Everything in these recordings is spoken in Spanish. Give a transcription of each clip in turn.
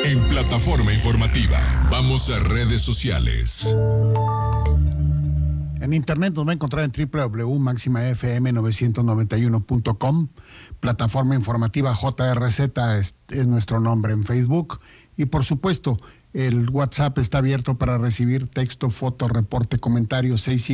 en Plataforma Informativa. Vamos a redes sociales. En internet nos va a encontrar en www.maximafm991.com. Plataforma Informativa JRZ es nuestro nombre en Facebook. Y por supuesto, el WhatsApp está abierto para recibir texto, foto, reporte, comentario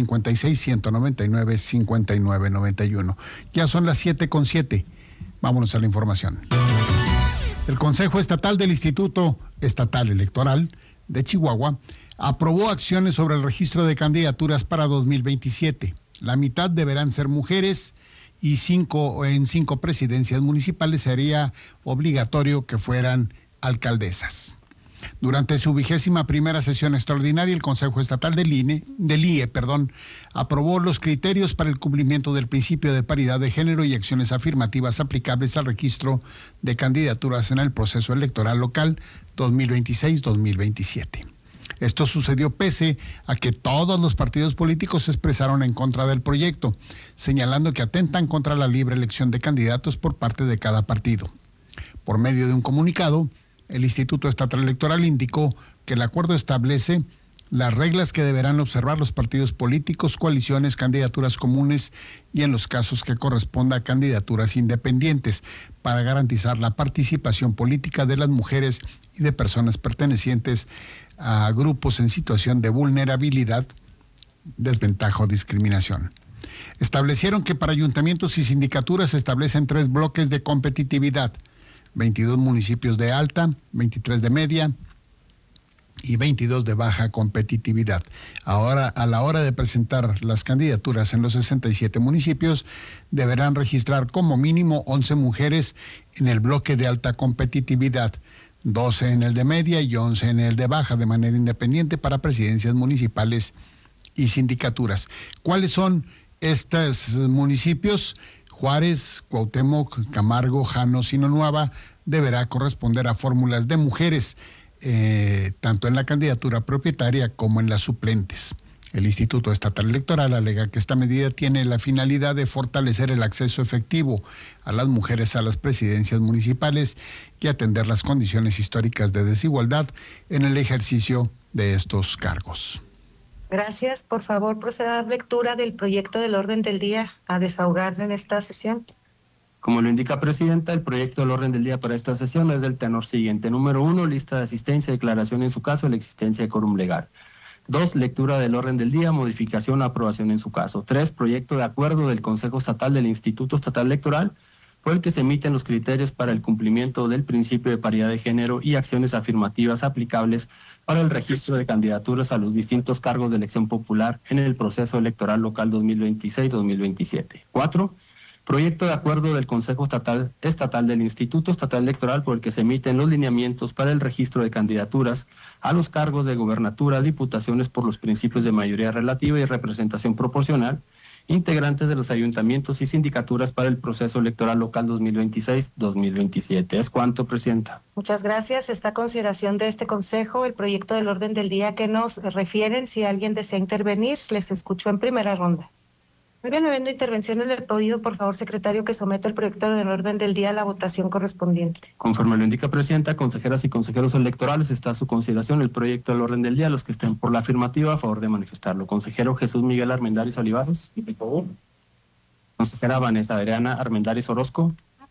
656-199-5991. Ya son las 7:07. Vámonos a la información. El Consejo Estatal del Instituto Estatal Electoral de Chihuahua aprobó acciones sobre el registro de candidaturas para 2027. La mitad deberán ser mujeres y en 5 presidencias municipales sería obligatorio que fueran alcaldesas. Durante su 21ª sesión extraordinaria, el Consejo Estatal del IE, aprobó los criterios para el cumplimiento del principio de paridad de género y acciones afirmativas aplicables al registro de candidaturas en el proceso electoral local 2026-2027. Esto sucedió pese a que todos los partidos políticos se expresaron en contra del proyecto, señalando que atentan contra la libre elección de candidatos por parte de cada partido. Por medio de un comunicado, el Instituto Estatal Electoral indicó que el acuerdo establece las reglas que deberán observar los partidos políticos, coaliciones, candidaturas comunes y en los casos que corresponda a candidaturas independientes para garantizar la participación política de las mujeres y de personas pertenecientes a grupos en situación de vulnerabilidad, desventaja o discriminación. Establecieron que para ayuntamientos y sindicaturas se establecen 3 bloques de competitividad: 22 municipios de alta, 23 de media y 22 de baja competitividad. Ahora, a la hora de presentar las candidaturas en los 67 municipios, deberán registrar como mínimo 11 mujeres en el bloque de alta competitividad, 12 en el de media y 11 en el de baja, de manera independiente para presidencias municipales y sindicaturas. ¿Cuáles son estos municipios? Juárez, Cuauhtémoc, Camargo, Jano, Sinonuava deberá corresponder a fórmulas de mujeres, tanto en la candidatura propietaria como en las suplentes. El Instituto Estatal Electoral alega que esta medida tiene la finalidad de fortalecer el acceso efectivo a las mujeres a las presidencias municipales y atender las condiciones históricas de desigualdad en el ejercicio de estos cargos. Gracias. Por favor, proceda a la lectura del proyecto del orden del día a desahogar en esta sesión. Como lo indica Presidenta, el proyecto del orden del día para esta sesión es del tenor siguiente. Número 1, lista de asistencia, declaración en su caso de la existencia de quórum legal. 2, lectura del orden del día, modificación o aprobación en su caso. 3, proyecto de acuerdo del Consejo Estatal del Instituto Estatal Electoral, por el que se emiten los criterios para el cumplimiento del principio de paridad de género y acciones afirmativas aplicables para el registro de candidaturas a los distintos cargos de elección popular en el proceso electoral local 2026-2027. 4, proyecto de acuerdo del Consejo Estatal del Instituto Estatal Electoral por el que se emiten los lineamientos para el registro de candidaturas a los cargos de gobernaturas, diputaciones por los principios de mayoría relativa y representación proporcional, integrantes de los ayuntamientos y sindicaturas para el proceso electoral local 2026-2027. Es cuanto, Presidenta. Muchas gracias. Está a consideración de este Consejo el proyecto del orden del día que nos refieren. Si alguien desea intervenir, les escucho en primera ronda. Muy bien, habiendo intervenciones, le pido, por favor, secretario, que someta el proyecto del orden del día a la votación correspondiente. Conforme lo indica Presidenta, consejeras y consejeros electorales, está a su consideración el proyecto del orden del día. Los que estén por la afirmativa, a favor de manifestarlo. Consejero Jesús Miguel Armendáriz Olivares. Por favor. Consejera Vanessa Adriana Armendáriz Orozco.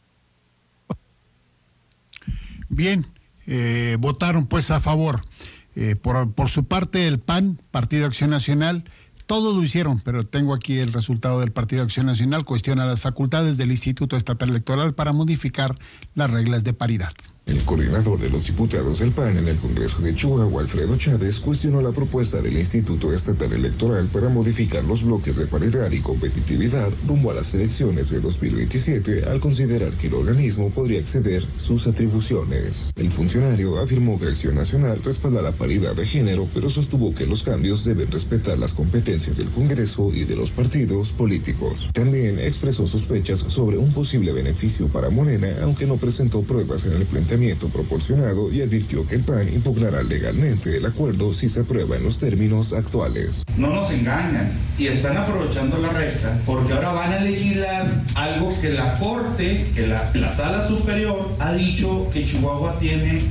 Bien, votaron pues a favor. Por su parte, el PAN, Partido Acción Nacional, todos lo hicieron, pero tengo aquí el resultado del Partido Acción Nacional. Cuestiona las facultades del Instituto Estatal Electoral para modificar las reglas de paridad. El coordinador de los diputados del PAN en el Congreso de Chihuahua, Alfredo Chávez, cuestionó la propuesta del Instituto Estatal Electoral para modificar los bloques de paridad y competitividad rumbo a las elecciones de 2027, al considerar que el organismo podría exceder sus atribuciones. El funcionario afirmó que Acción Nacional respalda la paridad de género, pero sostuvo que los cambios deben respetar las competencias del Congreso y de los partidos políticos. También expresó sospechas sobre un posible beneficio para Morena, aunque no presentó pruebas en el planteamiento proporcionado, y advirtió que el PAN impugnará legalmente el acuerdo si se aprueba en los términos actuales. No nos engañan y están aprovechando la resta porque ahora van a legislar algo que la Corte, que la Sala Superior ha dicho que Chihuahua tiene